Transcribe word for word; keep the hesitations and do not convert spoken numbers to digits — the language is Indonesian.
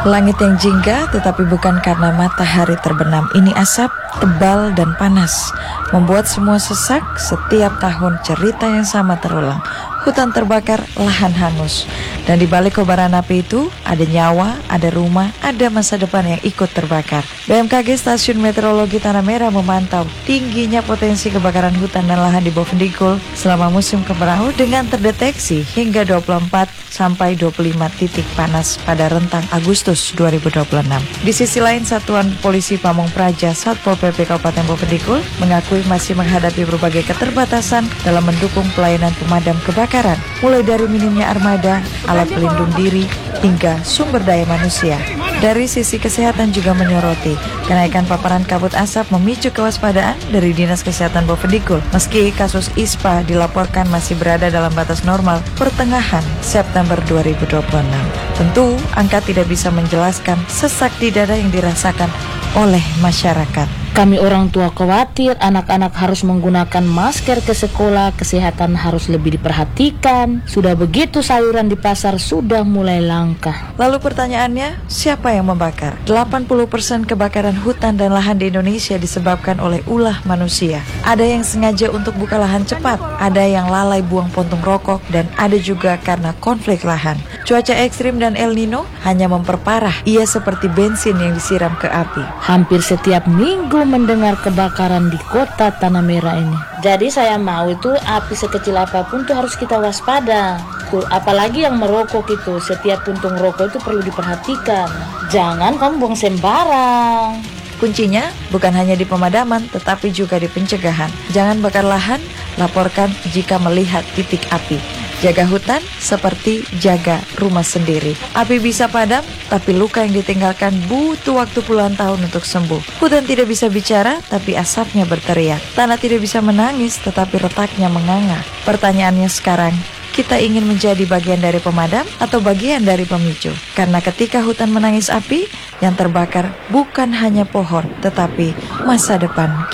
Langit yang jingga tetapi bukan karena matahari terbenam. Ini asap tebal dan panas, membuat semua sesak. Setiap tahun cerita yang sama terulang. Hutan terbakar, lahan hangus. Dan di balik kobaran api itu ada nyawa, ada rumah, ada masa depan yang ikut terbakar. B M K G Stasiun Meteorologi Tanah Merah memantau tingginya potensi kebakaran hutan dan lahan di Bovendigul selama musim kemarau dengan terdeteksi hingga dua puluh empat sampai dua puluh lima titik panas pada rentang Agustus dua ribu dua puluh enam. Di sisi lain, Satuan Polisi Pamung Praja Satpol P P Kabupaten Bovendigul mengakui masih menghadapi berbagai keterbatasan dalam mendukung pelayanan pemadam kebakaran, mulai dari minimnya armada, alat pelindung diri, hingga sumber daya manusia. Dari sisi kesehatan juga menyoroti kenaikan paparan kabut asap memicu kewaspadaan dari Dinas Kesehatan Bovendigul. Meski kasus I S P A dilaporkan masih berada dalam batas normal pertengahan September dua ribu dua puluh enam. Tentu angka tidak bisa menjelaskan sesak di dada yang dirasakan oleh masyarakat. Kami orang tua khawatir anak-anak harus menggunakan masker ke sekolah, kesehatan harus lebih diperhatikan. Sudah begitu sayuran di pasar sudah mulai langka. Lalu pertanyaannya, siapa yang membakar? delapan puluh persen kebakaran hutan dan lahan di Indonesia disebabkan oleh ulah manusia. Ada yang sengaja untuk buka lahan cepat, ada yang lalai buang puntung rokok, dan ada juga karena konflik lahan. Cuaca ekstrim dan El Nino hanya memperparah. Ia seperti bensin yang disiram ke api. Hampir setiap minggu mendengar kebakaran di kota Tanah Merah ini. Jadi saya mau itu api sekecil apapun tuh harus kita waspada. Tuh, apalagi yang merokok itu, setiap puntung rokok itu perlu diperhatikan. Jangan kamu buang sembarang. Kuncinya bukan hanya di pemadaman, tetapi juga di pencegahan. Jangan bakar lahan, laporkan jika melihat titik api. Jaga hutan seperti jaga rumah sendiri. Api bisa padam, tapi luka yang ditinggalkan butuh waktu puluhan tahun untuk sembuh. Hutan tidak bisa bicara, tapi asapnya berteriak. Tanah tidak bisa menangis, tetapi retaknya menganga. Pertanyaannya sekarang, kita ingin menjadi bagian dari pemadam atau bagian dari pemicu? Karena ketika hutan menangis api, yang terbakar bukan hanya pohon, tetapi masa depan